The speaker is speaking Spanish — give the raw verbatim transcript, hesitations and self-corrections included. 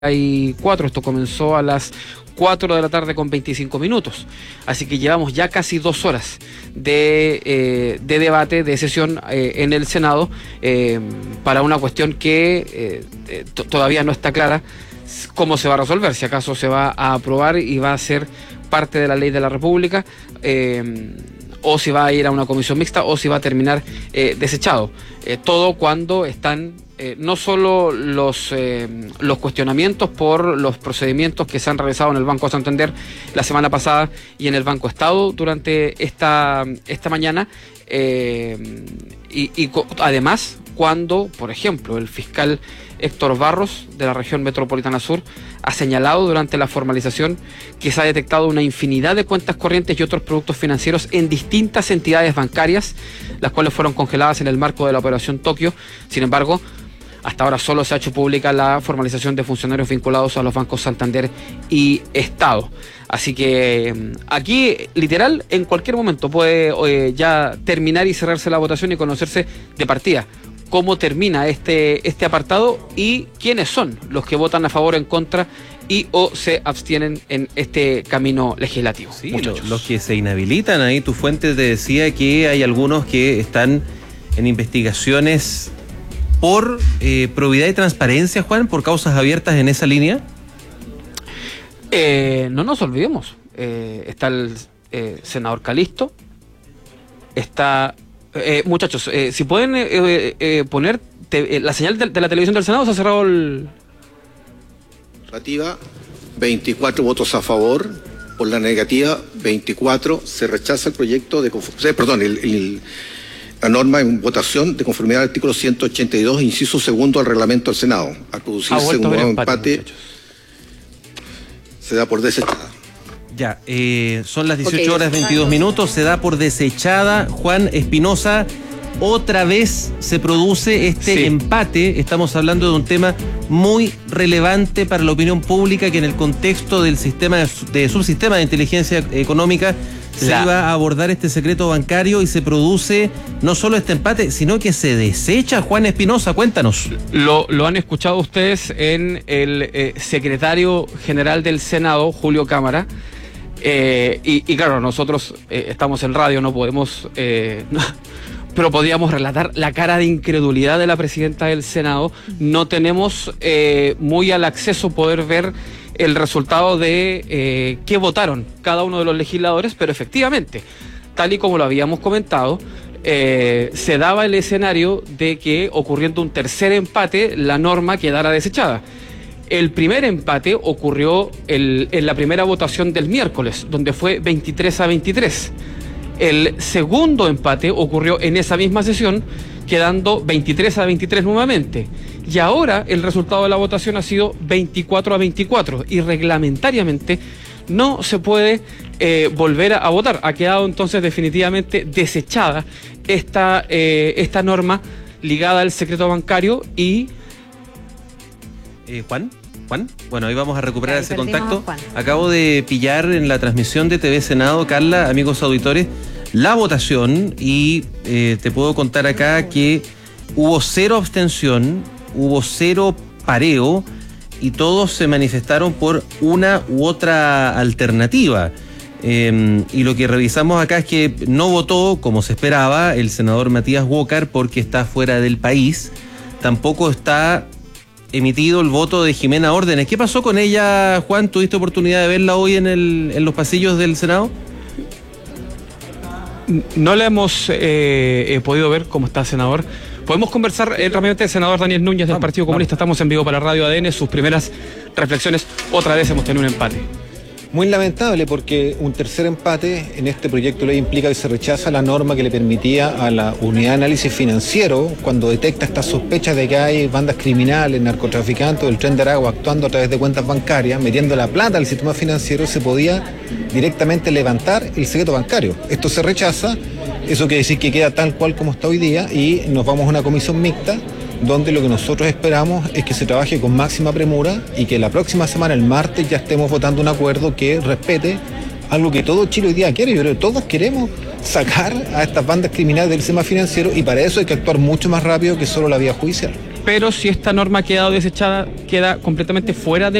y cuatro. Esto comenzó a las cuatro de la tarde con veinticinco minutos. Así que llevamos ya casi dos horas de, eh, de debate, de sesión eh, en el Senado eh, para una cuestión que eh, todavía no está clara cómo se va a resolver, si acaso se va a aprobar y va a ser parte de la ley de la República, eh, o si va a ir a una comisión mixta, o si va a terminar eh, desechado. Eh, todo cuando están eh, no solo los, eh, los cuestionamientos por los procedimientos que se han realizado en el Banco Santander la semana pasada y en el Banco Estado durante esta, esta mañana, eh, y, y además cuando, por ejemplo, el fiscal Héctor Barros, de la región metropolitana sur, ha señalado durante la formalización que se ha detectado una infinidad de cuentas corrientes y otros productos financieros en distintas entidades bancarias, las cuales fueron congeladas en el marco de la Operación Tokio. Sin embargo, hasta ahora solo se ha hecho pública la formalización de funcionarios vinculados a los bancos Santander y Estado. Así que aquí, literal, en cualquier momento puede eh, ya terminar y cerrarse la votación y conocerse de partida cómo termina este, este apartado y quiénes son los que votan a favor o en contra y o se abstienen en este camino legislativo. Sí, lo, los que se inhabilitan ahí, tu fuente te decía que hay algunos que están en investigaciones por eh, probidad y transparencia, Juan, por causas abiertas en esa línea. Eh, no nos olvidemos, eh, está el eh, senador Calisto, está... Eh, muchachos, eh, si pueden eh, eh, poner te, eh, la señal de, de la televisión del Senado. Se ha cerrado el... Negativa, veinticuatro votos a favor. Por la negativa, veinticuatro. Se rechaza el proyecto de... Eh, perdón, el, el, la norma en votación de conformidad al artículo ciento ochenta y dos, inciso segundo del reglamento del Senado. Al producirse un nuevo empate, empate se da por desechada. Ya, eh, son las dieciocho okay, horas veintidós minutos, se da por desechada. Juan Espinosa, otra vez se produce este sí. empate. Estamos hablando de un tema muy relevante para la opinión pública, que en el contexto del sistema de, de subsistema de inteligencia económica se la... iba a abordar este secreto bancario y se produce no solo este empate, sino que se desecha. Juan Espinosa, cuéntanos. Lo, lo han escuchado ustedes en el eh, secretario general del Senado, Julio Cámara. Eh, y, y claro, nosotros eh, estamos en radio, no podemos, eh, no, pero podíamos relatar la cara de incredulidad de la presidenta del Senado. No tenemos eh, muy al acceso poder ver el resultado de eh, qué votaron cada uno de los legisladores, pero efectivamente, tal y como lo habíamos comentado, eh, se daba el escenario de que, ocurriendo un tercer empate, la norma quedara desechada. El primer empate ocurrió el, en la primera votación del miércoles, donde fue veintitrés a veintitrés. El segundo empate ocurrió en esa misma sesión, quedando veintitrés a veintitrés nuevamente. Y ahora el resultado de la votación ha sido veinticuatro a veinticuatro. Y reglamentariamente no se puede eh, volver a, a votar. Ha quedado entonces definitivamente desechada esta, eh, esta norma ligada al secreto bancario y... Eh, Juan. Juan, bueno, ahí vamos a recuperar ese contacto. Acabo de pillar en la transmisión de T V Senado, Carla, amigos auditores, la votación y eh, te puedo contar acá que hubo cero abstención, hubo cero pareo y todos se manifestaron por una u otra alternativa. Eh, y lo que revisamos acá es que no votó, como se esperaba, el senador Matías Walker porque está fuera del país. Tampoco está emitido el voto de Jimena Órdenes. ¿Qué pasó con ella, Juan? ¿Tuviste oportunidad de verla hoy en, el, en los pasillos del Senado? No la hemos eh, eh, podido ver. ¿Cómo está, senador? Podemos conversar eh, rápidamente. El senador Daniel Núñez del vamos, Partido Comunista. Vamos. Estamos en vivo para Radio A D N. Sus primeras reflexiones. Otra vez hemos tenido un empate. Muy lamentable, porque un tercer empate en este proyecto de ley implica que se rechaza la norma que le permitía a la unidad de análisis financiero, cuando detecta estas sospechas de que hay bandas criminales, narcotraficantes, el Tren de Aragua actuando a través de cuentas bancarias, metiendo la plata al sistema financiero, se podía directamente levantar el secreto bancario. Esto se rechaza, eso quiere decir que queda tal cual como está hoy día y nos vamos a una comisión mixta, donde lo que nosotros esperamos es que se trabaje con máxima premura y que la próxima semana, el martes, ya estemos votando un acuerdo que respete algo que todo Chile hoy día quiere. Yo creo que todos queremos sacar a estas bandas criminales del sistema financiero y para eso hay que actuar mucho más rápido que solo la vía judicial. pero si esta norma ha quedado desechada, queda completamente fuera de